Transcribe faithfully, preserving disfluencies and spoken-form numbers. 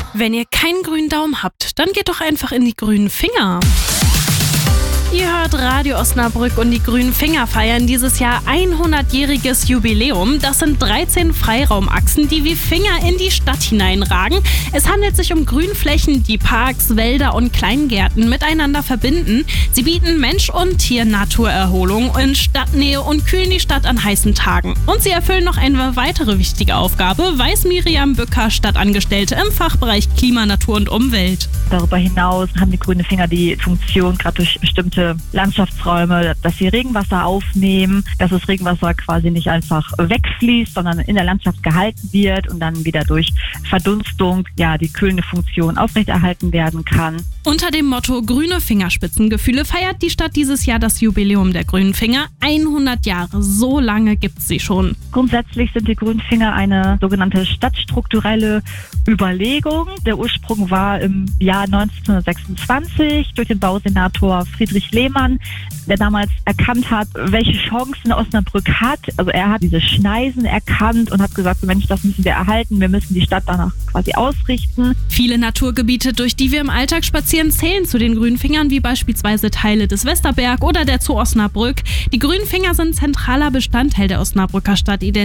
Wenn ihr keinen grünen Daumen habt, dann geht doch einfach in die grünen Finger. Ihr hört Radio Osnabrück und die Grünen Finger feiern dieses Jahr hundertjähriges Jubiläum. Das sind dreizehn Freiraumachsen, die wie Finger in die Stadt hineinragen. Es handelt sich um Grünflächen, die Parks, Wälder und Kleingärten miteinander verbinden. Sie bieten Mensch- und Tier-Naturerholung in Stadtnähe und kühlen die Stadt an heißen Tagen. Und sie erfüllen noch eine weitere wichtige Aufgabe, weiß Miriam Bücker, Stadtangestellte im Fachbereich Klima, Natur und Umwelt. Darüber hinaus haben die Grünen Finger die Funktion, gerade durch bestimmte Landschaftsräume, dass sie Regenwasser aufnehmen, dass das Regenwasser quasi nicht einfach wegfließt, sondern in der Landschaft gehalten wird und dann wieder durch Verdunstung ja die kühlende Funktion aufrechterhalten werden kann. Unter dem Motto Grüne Fingerspitzengefühle feiert die Stadt dieses Jahr das Jubiläum der Grünen Finger. hundert Jahre, so lange gibt es sie schon. Grundsätzlich sind die Grünen Finger eine sogenannte stadtstrukturelle Überlegung. Der Ursprung war im Jahr neunzehnhundertsechsundzwanzig durch den Bausenator Friedrich Lehmann, der damals erkannt hat, welche Chancen Osnabrück hat. Also er hat diese Schneisen erkannt und hat gesagt, Mensch, das müssen wir erhalten, wir müssen die Stadt danach quasi ausrichten. Viele Naturgebiete, durch die wir im Alltag spazieren, zählen zu den Grünen Fingern, wie beispielsweise Teile des Westerberg oder der Zoo Osnabrück. Die Grünen Finger sind zentraler Bestandteil der Osnabrücker Stadtidentität.